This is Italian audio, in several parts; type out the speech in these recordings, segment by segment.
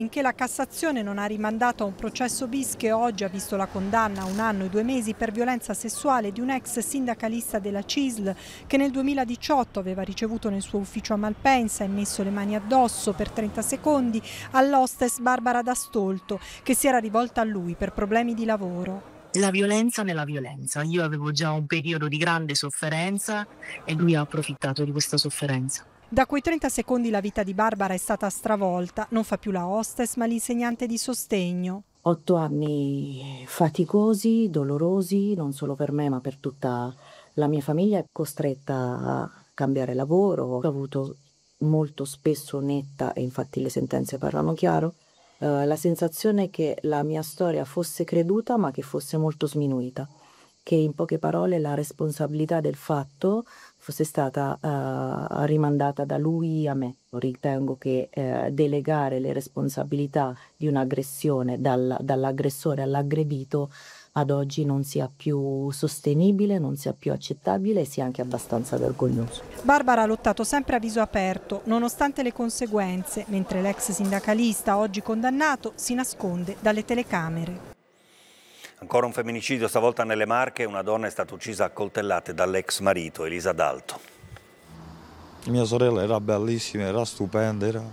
Finché la Cassazione non ha rimandato a un processo bis che oggi ha visto la condanna a 1 anno e 2 mesi per violenza sessuale di un ex sindacalista della CISL che nel 2018 aveva ricevuto nel suo ufficio a Malpensa e messo le mani addosso per 30 secondi all'hostess Barbara D'Astolto, che si era rivolta a lui per problemi di lavoro. La violenza nella violenza. Io avevo già un periodo di grande sofferenza e lui ha approfittato di questa sofferenza. Da quei 30 secondi la vita di Barbara è stata stravolta. Non fa più la hostess ma l'insegnante di sostegno. 8 anni faticosi, dolorosi, non solo per me ma per tutta la mia famiglia, costretta a cambiare lavoro. Ho avuto molto spesso netta, e infatti le sentenze parlano chiaro, la sensazione che la mia storia fosse creduta ma che fosse molto sminuita, che in poche parole la responsabilità del fatto fosse stata rimandata da lui a me. Ritengo che delegare le responsabilità di un'aggressione dall'aggressore all'aggredito ad oggi non sia più sostenibile, non sia più accettabile e sia anche abbastanza vergognoso. Barbara ha lottato sempre a viso aperto, nonostante le conseguenze, mentre l'ex sindacalista, oggi condannato, si nasconde dalle telecamere. Ancora un femminicidio, stavolta nelle Marche. Una donna è stata uccisa a coltellate dall'ex marito, Elisa D'Alto. Mia sorella era bellissima, era stupenda,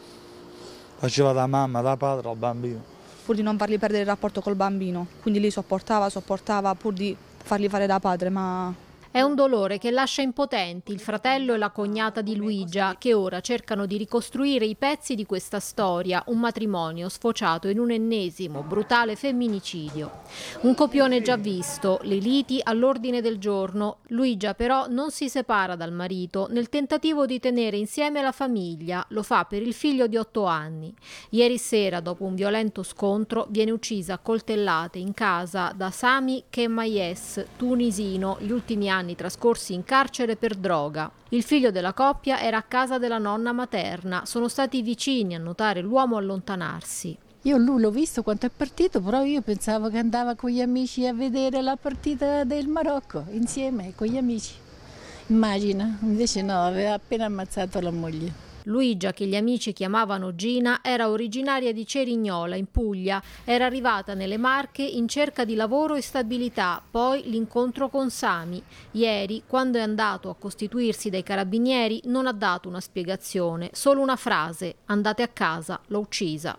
faceva da mamma, da padre al bambino. Pur di non fargli perdere il rapporto col bambino, quindi lei sopportava pur di fargli fare da padre, ma... È un dolore che lascia impotenti il fratello e la cognata di Luigia, che ora cercano di ricostruire i pezzi di questa storia, un matrimonio sfociato in un ennesimo brutale femminicidio. Un copione già visto, le liti all'ordine del giorno. Luigia però non si separa dal marito nel tentativo di tenere insieme la famiglia, lo fa per il figlio di 8 anni. Ieri sera, dopo un violento scontro, viene uccisa a coltellate in casa da Sami Kemayes, tunisino, gli ultimi anni trascorsi in carcere per droga. Il figlio della coppia era a casa della nonna materna, sono stati i vicini a notare l'uomo allontanarsi. Io lui l'ho visto quando è partito, però io pensavo che andava con gli amici a vedere la partita del Marocco, insieme con gli amici. Immagina, invece no, aveva appena ammazzato la moglie. Luigia, che gli amici chiamavano Gina, era originaria di Cerignola, in Puglia. Era arrivata nelle Marche in cerca di lavoro e stabilità, poi l'incontro con Sami. Ieri, quando è andato a costituirsi dai carabinieri, non ha dato una spiegazione, solo una frase: andate a casa, l'ho uccisa.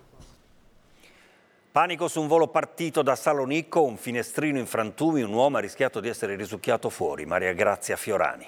Panico su un volo partito da Salonicco, un finestrino in frantumi, un uomo ha rischiato di essere risucchiato fuori. Maria Grazia Fiorani.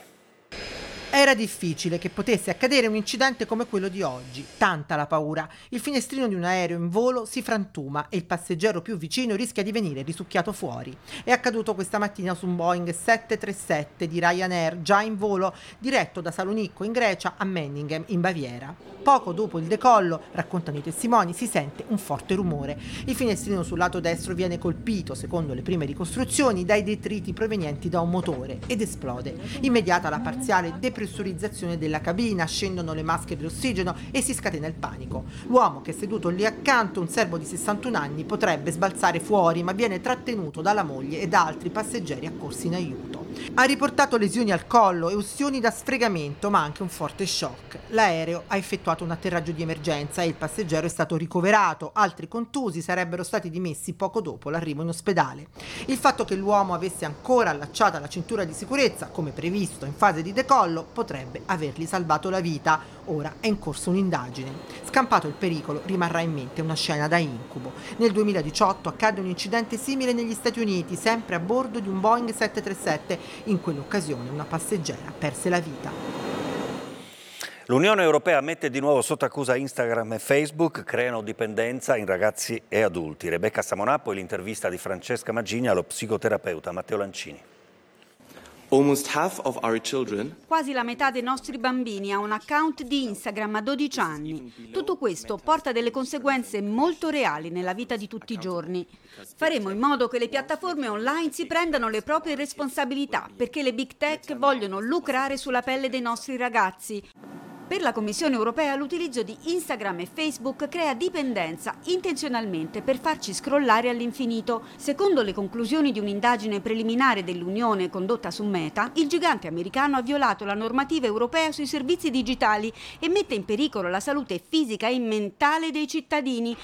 Era difficile che potesse accadere un incidente come quello di oggi, tanta la paura. Il finestrino di un aereo in volo si frantuma e il passeggero più vicino rischia di venire risucchiato fuori. È accaduto questa mattina su un Boeing 737 di Ryanair, già in volo, diretto da Salonicco in Grecia a Meiningen in Baviera. Poco dopo il decollo, raccontano i testimoni, si sente un forte rumore. Il finestrino sul lato destro viene colpito, secondo le prime ricostruzioni, dai detriti provenienti da un motore ed esplode. Immediata la parziale depressurizzazione della cabina, scendono le maschere di ossigeno e si scatena il panico. L'uomo che è seduto lì accanto, un serbo di 61 anni, potrebbe sbalzare fuori, ma viene trattenuto dalla moglie e da altri passeggeri accorsi in aiuto. Ha riportato lesioni al collo e ustioni da sfregamento, ma anche un forte shock. L'aereo ha effettuato un atterraggio di emergenza e il passeggero è stato ricoverato. Altri contusi sarebbero stati dimessi poco dopo l'arrivo in ospedale. Il fatto che l'uomo avesse ancora allacciata la cintura di sicurezza, come previsto in fase di decollo, potrebbe avergli salvato la vita. Ora è in corso un'indagine. Scampato il pericolo, rimarrà in mente una scena da incubo. Nel 2018 accadde un incidente simile negli Stati Uniti, sempre a bordo di un Boeing 737. In quell'occasione una passeggera perse la vita. L'Unione Europea mette di nuovo sotto accusa Instagram e Facebook, creano dipendenza in ragazzi e adulti. Rebecca Samonappo e l'intervista di Francesca Maggini allo psicoterapeuta Matteo Lancini. Quasi la metà dei nostri bambini ha un account di Instagram a 12 anni. Tutto questo porta delle conseguenze molto reali nella vita di tutti i giorni. Faremo in modo che le piattaforme online si prendano le proprie responsabilità, perché le big tech vogliono lucrare sulla pelle dei nostri ragazzi. Per la Commissione europea l'utilizzo di Instagram e Facebook crea dipendenza intenzionalmente per farci scrollare all'infinito. Secondo le conclusioni di un'indagine preliminare dell'Unione condotta su Meta, il gigante americano ha violato la normativa europea sui servizi digitali e mette in pericolo la salute fisica e mentale dei cittadini,